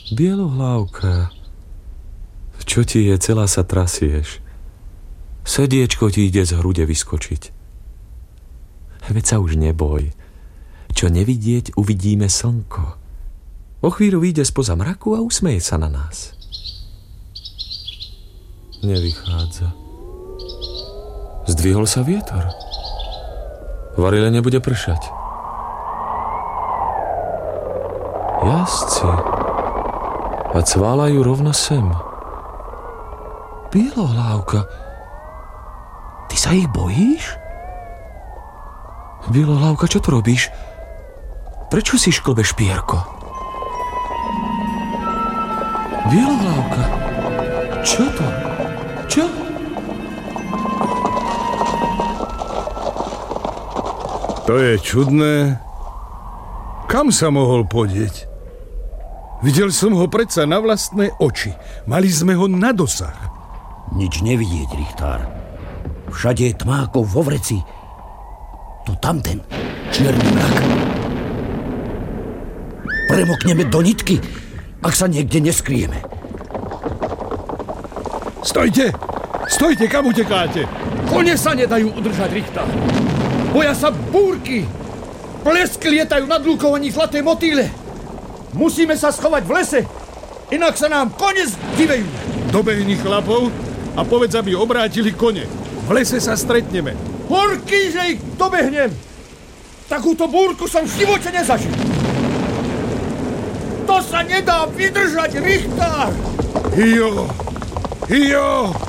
Bielohlavka, čo ti je, celá sa trasieš. Srdiečko ti ide z hrude vyskočiť. Veď sa už neboj. Čo nevidieť, uvidíme slnko. O chvíľu vyjde spoza mraku a usmeje sa na nás. Nevychádza. Zdvihol sa vietor. Varile nebude pršať. Jazdci a cválajú rovno sem. Bielohlavka, ty sa ich bojíš? Bielohlavka, čo tu robíš? Prečo si šklbeš pierko? Bielohlavka, čo to? Čo? To je čudné. Kam sa mohol podieť? Videl som ho predsa na vlastné oči. Mali sme ho na dosah. Nič nevidieť, Richtár. Všade je tma ako vo vreci. To tamten, čierny mrak. Premokneme do nitky, ak sa niekde neskryjeme. Stojte! Stojte, kam utekáte? Kone sa nedajú udržať, Richtár. Boja sa búrky. Plesky lietajú nad lúkou ani zlaté motýle. Musíme sa schovať v lese, inak sa nám kone zdivejú. Dobehni chlapov a povedz, aby obrátili kone. V lese sa stretneme. Horký, že ich dobehnem. Takúto búrku som v živote nezažil. To sa nedá vydržať, Richtár. Hijo! Hijo!